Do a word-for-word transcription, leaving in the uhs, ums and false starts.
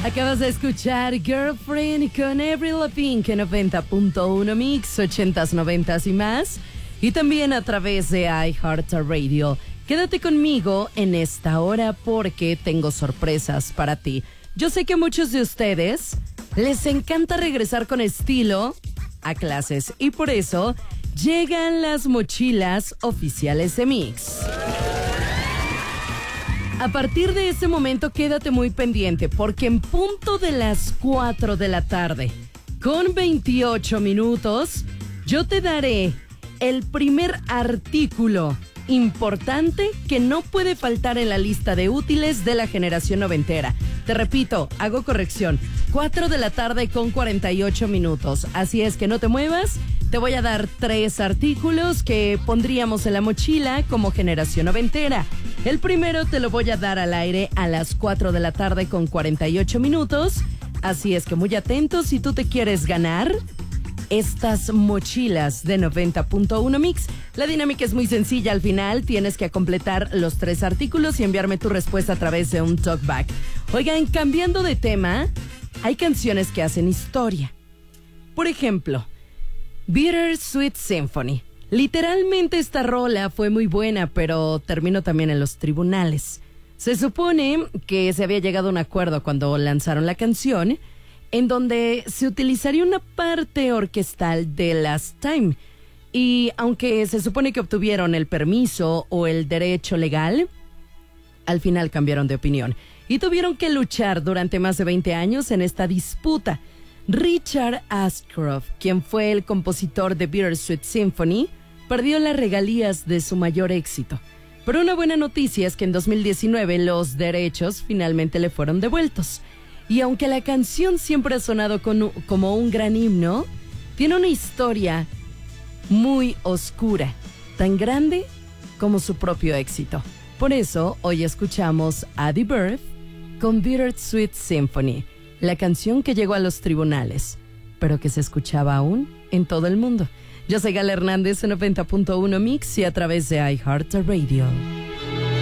Acabas de escuchar Girlfriend con Avril Lavigne en noventa punto uno Mix, ochentas, noventas y más. Y también a través de iHeartRadio. Quédate conmigo en esta hora porque tengo sorpresas para ti. Yo sé que a muchos de ustedes les encanta regresar con estilo a clases. Y por eso llegan las mochilas oficiales de Mix. A partir de ese momento quédate muy pendiente porque en punto de las cuatro de la tarde, con veintiocho minutos, yo te daré el primer artículo importante que no puede faltar en la lista de útiles de la generación noventera. Te repito, hago corrección, cuatro de la tarde con cuarenta y ocho minutos. Así es que no te muevas. Te voy a dar tres artículos que pondríamos en la mochila como generación noventera. El primero te lo voy a dar al aire a las cuatro de la tarde con cuarenta y ocho minutos. Así es que muy atentos si tú te quieres ganar estas mochilas de noventa punto uno Mix. La dinámica es muy sencilla. Al final tienes que completar los tres artículos y enviarme tu respuesta a través de un talkback. Oigan, cambiando de tema, hay canciones que hacen historia. Por ejemplo, Bittersweet Symphony. Literalmente esta rola fue muy buena, pero terminó también en los tribunales. Se supone que se había llegado a un acuerdo cuando lanzaron la canción, en donde se utilizaría una parte orquestal de Last Time. Y aunque se supone que obtuvieron el permiso o el derecho legal, al final cambiaron de opinión y tuvieron que luchar durante más de veinte años en esta disputa. Richard Ashcroft, quien fue el compositor de Bittersweet Symphony, perdió las regalías de su mayor éxito. Pero una buena noticia es que en dos mil diecinueve los derechos finalmente le fueron devueltos. Y aunque la canción siempre ha sonado con, como un gran himno, tiene una historia muy oscura, tan grande como su propio éxito. Por eso, hoy escuchamos a The Birth con Bittersweet Symphony, la canción que llegó a los tribunales, pero que se escuchaba aún en todo el mundo. Yo soy Gala Hernández en noventa punto uno Mix y a través de iHeartRadio.